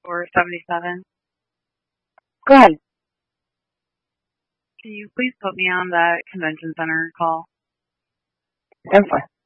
477. Go ahead. Can you please put me on that convention center call? I'm fine.